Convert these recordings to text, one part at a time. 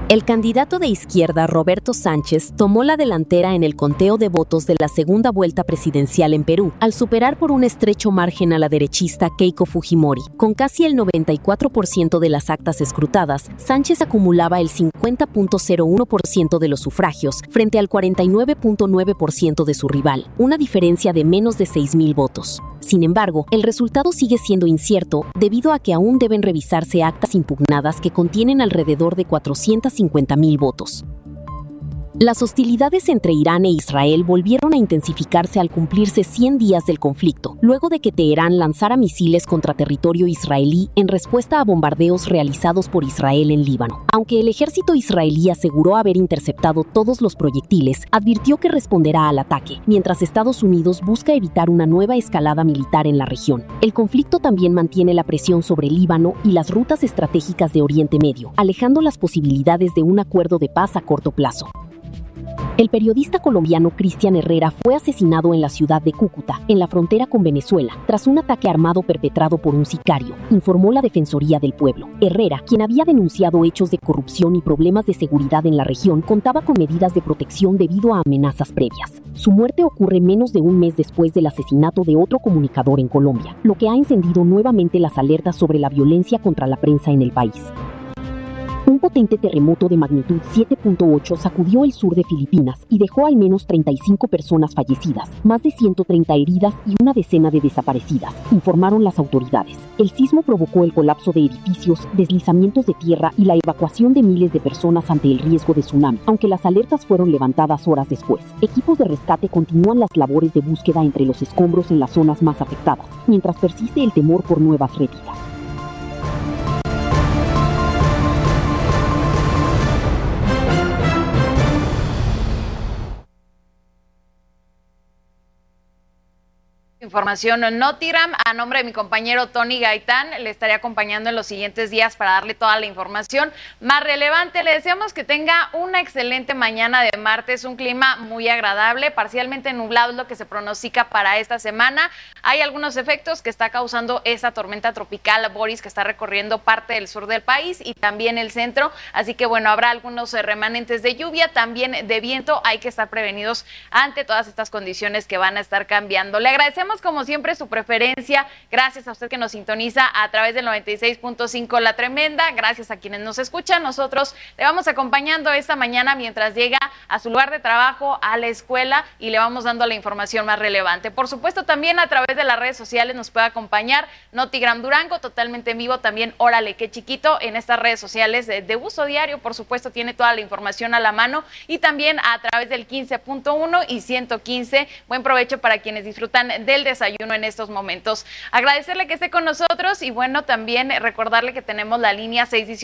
El candidato de izquierda Roberto Sánchez tomó la delantera en el conteo de votos de la segunda vuelta presidencial en Perú, al superar por un estrecho margen a la derechista Keiko Fujimori. Con casi el 94% de las actas escrutadas, Sánchez acumulaba el 50.01% de los sufragios frente al 49.9% de su rival, una diferencia de menos de 6.000 votos. Sin embargo, el resultado sigue siendo incierto debido a que aún deben revisarse actas impugnadas que contienen alrededor de 450.000 votos. Las hostilidades entre Irán e Israel volvieron a intensificarse al cumplirse 100 días del conflicto, luego de que Teherán lanzara misiles contra territorio israelí en respuesta a bombardeos realizados por Israel en Líbano. Aunque el ejército israelí aseguró haber interceptado todos los proyectiles, advirtió que responderá al ataque, mientras Estados Unidos busca evitar una nueva escalada militar en la región. El conflicto también mantiene la presión sobre Líbano y las rutas estratégicas de Oriente Medio, alejando las posibilidades de un acuerdo de paz a corto plazo. El periodista colombiano Cristian Herrera fue asesinado en la ciudad de Cúcuta, en la frontera con Venezuela, tras un ataque armado perpetrado por un sicario, informó la Defensoría del Pueblo. Herrera, quien había denunciado hechos de corrupción y problemas de seguridad en la región, contaba con medidas de protección debido a amenazas previas. Su muerte ocurre menos de un mes después del asesinato de otro comunicador en Colombia, lo que ha encendido nuevamente las alertas sobre la violencia contra la prensa en el país. Un potente terremoto de magnitud 7.8 sacudió el sur de Filipinas y dejó al menos 35 personas fallecidas, más de 130 heridas y una decena de desaparecidas, informaron las autoridades. El sismo provocó el colapso de edificios, deslizamientos de tierra y la evacuación de miles de personas ante el riesgo de tsunami, aunque las alertas fueron levantadas horas después. Equipos de rescate continúan las labores de búsqueda entre los escombros en las zonas más afectadas, mientras persiste el temor por nuevas réplicas. Información Notigram, a nombre de mi compañero Tony Gaitán, le estaré acompañando en los siguientes días para darle toda la información más relevante. Le deseamos que tenga una excelente mañana de martes, un clima muy agradable, parcialmente nublado es lo que se pronostica para esta semana. Hay algunos efectos que está causando esa tormenta tropical Boris que está recorriendo parte del sur del país y también el centro, así que bueno, habrá algunos remanentes de lluvia, también de viento, hay que estar prevenidos ante todas estas condiciones que van a estar cambiando. Le agradecemos como siempre su preferencia, gracias a usted que nos sintoniza a través del 96.5 La Tremenda, gracias a quienes nos escuchan, nosotros le vamos acompañando esta mañana mientras llega a su lugar de trabajo, a la escuela y le vamos dando la información más relevante. Por supuesto también a través de las redes sociales nos puede acompañar Notigram Durango, totalmente en vivo, también Órale Qué Chiquito en estas redes sociales de uso diario, por supuesto tiene toda la información a la mano y también a través del 15.1 y 115, buen provecho para quienes disfrutan del desayuno en estos momentos. Agradecerle que esté con nosotros y bueno, también recordarle que tenemos la línea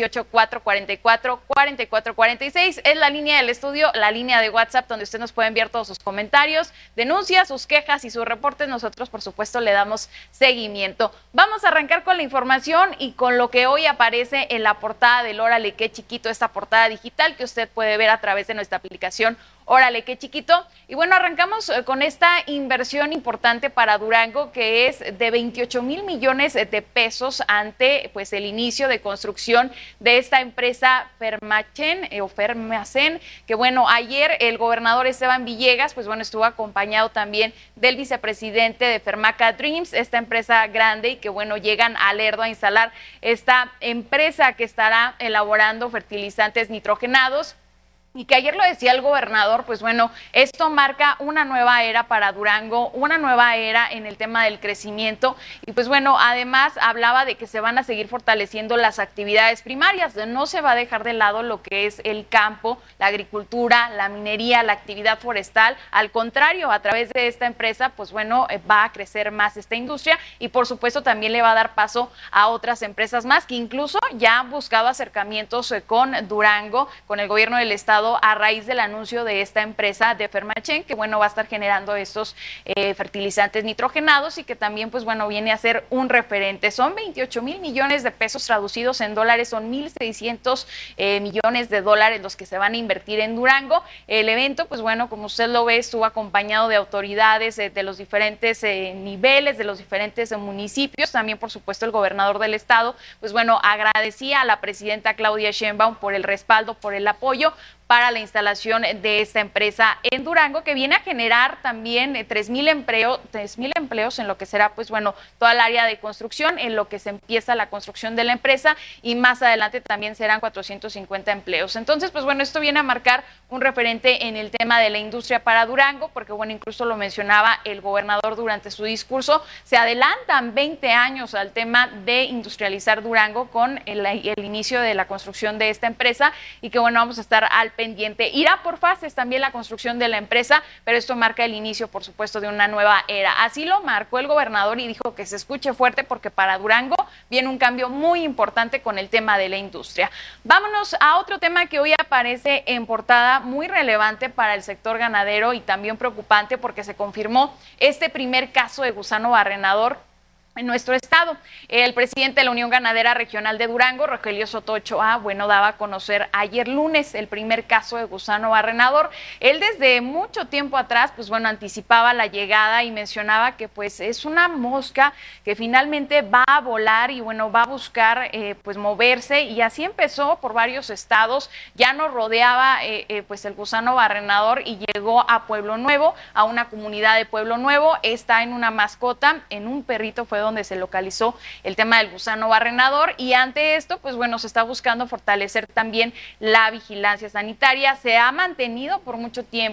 618-444-4446, es la línea del estudio, la línea de WhatsApp donde usted nos puede enviar todos sus comentarios, denuncias, sus quejas y sus reportes. Nosotros por supuesto le damos seguimiento. Vamos a arrancar con la información y con lo que hoy aparece en la portada del Órale Qué Chiquito, esta portada digital que usted puede ver a través de nuestra aplicación Órale Qué Chiquito. Y bueno, arrancamos con esta inversión importante para Durango que es de 28,000 millones de pesos ante pues el inicio de construcción de esta empresa Fermacen, que bueno, ayer el gobernador Esteban Villegas pues bueno, estuvo acompañado también del vicepresidente de Fermaca Dreams, esta empresa grande y que bueno, llegan a Lerdo a instalar esta empresa que estará elaborando fertilizantes nitrogenados. Y que ayer lo decía el gobernador, pues bueno, esto marca una nueva era para Durango, una nueva era en el tema del crecimiento y pues bueno, además hablaba de que se van a seguir fortaleciendo las actividades primarias, no se va a dejar de lado lo que es el campo, la agricultura, la minería, la actividad forestal, al contrario, a través de esta empresa, pues bueno, va a crecer más esta industria y por supuesto también le va a dar paso a otras empresas más que incluso ya han buscado acercamientos con Durango, con el gobierno del estado estado a raíz del anuncio de esta empresa de Fermachem, que bueno, va a estar generando estos fertilizantes nitrogenados y que también pues bueno, viene a ser un referente. Son 28,000 millones de pesos, traducidos en dólares son 1,600 millones de dólares los que se van a invertir en Durango. El evento, pues bueno, como usted lo ve, estuvo acompañado de autoridades de los diferentes niveles, de los diferentes municipios. También, por supuesto, el gobernador del estado, pues bueno, agradecía a la presidenta Claudia Sheinbaum por el respaldo, por el apoyo para la instalación de esta empresa en Durango, que viene a generar también 3,000 empleos en lo que será, pues bueno, toda el área de construcción, en lo que se empieza la construcción de la empresa, y más adelante también serán 450 empleos. Entonces, pues bueno, esto viene a marcar un referente en el tema de la industria para Durango, porque bueno, incluso lo mencionaba el gobernador durante su discurso, se adelantan 20 años al tema de industrializar Durango con el inicio de la construcción de esta empresa, y que bueno, vamos a estar al pendiente. Irá por fases también la construcción de la empresa, pero esto marca el inicio, por supuesto, de una nueva era. Así lo marcó el gobernador y dijo que se escuche fuerte, porque para Durango viene un cambio muy importante con el tema de la industria. Vámonos a otro tema que hoy aparece en portada, muy relevante para el sector ganadero y también preocupante, porque se confirmó este primer caso de gusano barrenador en nuestro estado. El presidente de la Unión Ganadera Regional de Durango, Rogelio Soto Ochoa, bueno, daba a conocer ayer lunes el primer caso de gusano barrenador. Él desde mucho tiempo atrás, pues bueno, anticipaba la llegada y mencionaba que pues es una mosca que finalmente va a volar y bueno, va a buscar pues moverse, y así empezó por varios estados. Ya nos rodeaba pues el gusano barrenador y llegó a Pueblo Nuevo, a una comunidad de Pueblo Nuevo. Está en una mascota, en un perrito fue donde se localizó el tema del gusano barrenador, y ante esto, pues bueno, se está buscando fortalecer también la vigilancia sanitaria. Se ha mantenido por mucho tiempo